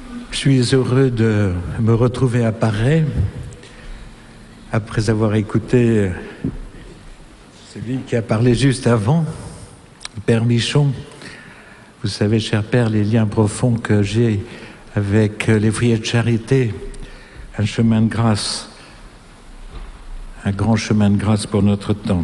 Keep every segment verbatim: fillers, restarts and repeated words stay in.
Je suis heureux de me retrouver à Paray, après avoir écouté celui qui a parlé juste avant, le Père Michon. Vous savez, cher Père, les liens profonds que j'ai avec les Foyers de Charité, un chemin de grâce, un grand chemin de grâce pour notre temps.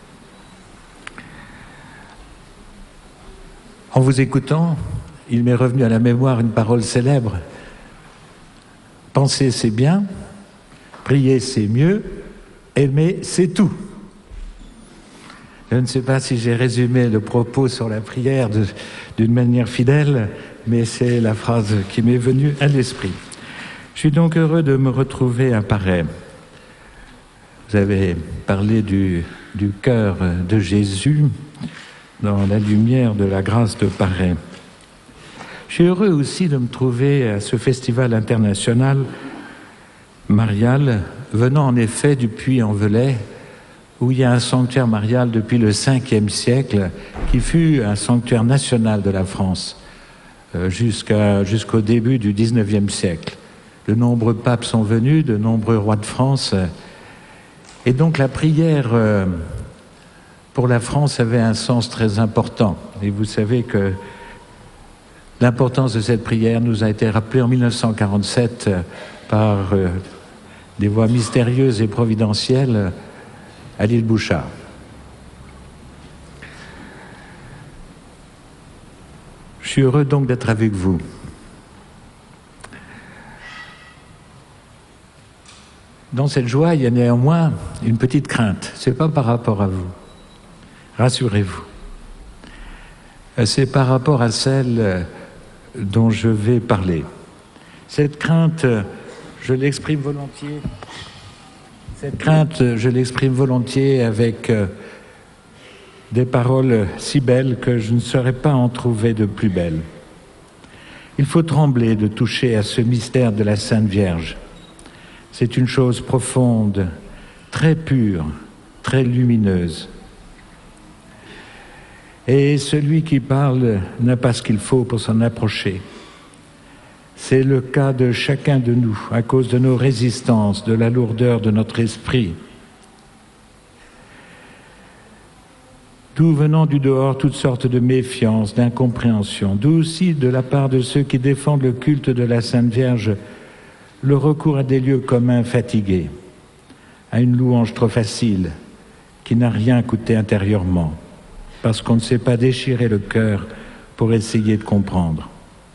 En vous écoutant, il m'est revenu à la mémoire une parole célèbre. Penser, c'est bien, prier, c'est mieux, aimer, c'est tout. Je ne sais pas si j'ai résumé le propos sur la prière de, d'une manière fidèle, mais c'est la phrase qui m'est venue à l'esprit. Je suis donc heureux de me retrouver à Paray. Vous avez parlé du, du cœur de Jésus dans la lumière de la grâce de Paray. Je suis heureux aussi de me trouver à ce festival international marial, venant en effet du Puy-en-Velay, où il y a un sanctuaire marial depuis le cinquième siècle, qui fut un sanctuaire national de la France, euh, jusqu'à, jusqu'au début du dix-neuvième siècle. De nombreux papes sont venus, de nombreux rois de France, et donc la prière euh, pour la France avait un sens très important. Et vous savez que l'importance de cette prière nous a été rappelée en mille neuf cent quarante-sept par euh, des voix mystérieuses et providentielles à l'île Bouchard. Je suis heureux donc d'être avec vous. Dans cette joie, il y a néanmoins une petite crainte. Ce n'est pas par rapport à vous. Rassurez-vous. C'est par rapport à celle dont je vais parler. Cette crainte, je l'exprime volontiers. Cette crainte, je l'exprime volontiers avec euh, des paroles si belles que je ne saurais pas en trouver de plus belles. Il faut trembler de toucher à ce mystère de la Sainte Vierge. C'est une chose profonde, très pure, très lumineuse. Et celui qui parle n'a pas ce qu'il faut pour s'en approcher. C'est le cas de chacun de nous, à cause de nos résistances, de la lourdeur de notre esprit. D'où venant du dehors toutes sortes de méfiance, d'incompréhension, d'où aussi de la part de ceux qui défendent le culte de la Sainte Vierge, le recours à des lieux communs fatigués, à une louange trop facile, qui n'a rien coûté intérieurement, parce qu'on ne sait pas déchirer le cœur pour essayer de comprendre.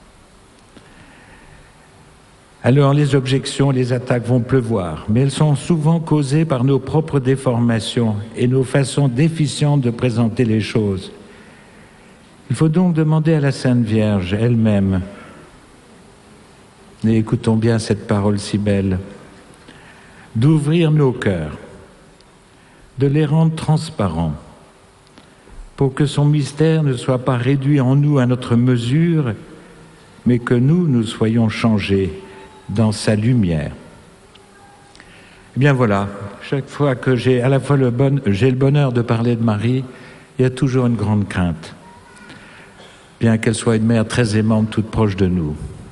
Alors les objections, les attaques vont pleuvoir, mais elles sont souvent causées par nos propres déformations et nos façons déficientes de présenter les choses. Il faut donc demander à la Sainte Vierge elle-même, et écoutons bien cette parole si belle, d'ouvrir nos cœurs, de les rendre transparents, pour que son mystère ne soit pas réduit en nous à notre mesure, mais que nous, nous soyons changés dans sa lumière. Eh bien voilà, chaque fois que j'ai à la fois le, bon, j'ai le bonheur de parler de Marie, il y a toujours une grande crainte, bien qu'elle soit une mère très aimante, toute proche de nous.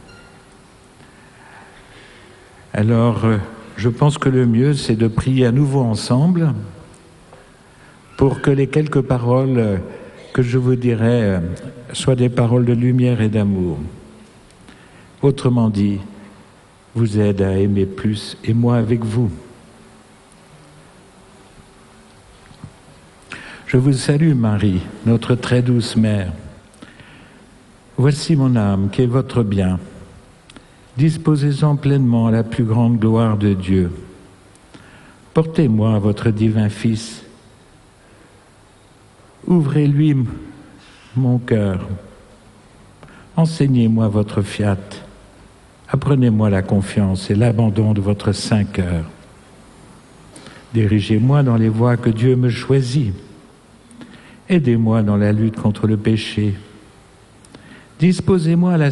Alors, je pense que le mieux, c'est de prier à nouveau ensemble pour que les quelques paroles que je vous dirai soient des paroles de lumière et d'amour. Autrement dit, vous aide à aimer plus, et moi avec vous. Je vous salue, Marie, notre très douce mère. Voici mon âme qui est votre bien. Disposez-en pleinement à la plus grande gloire de Dieu. Portez-moi votre divin Fils. Ouvrez-lui mon cœur. Enseignez-moi votre fiat. Apprenez-moi la confiance et l'abandon de votre saint cœur. Dirigez-moi dans les voies que Dieu me choisit. Aidez-moi dans la lutte contre le péché. Disposez-moi à la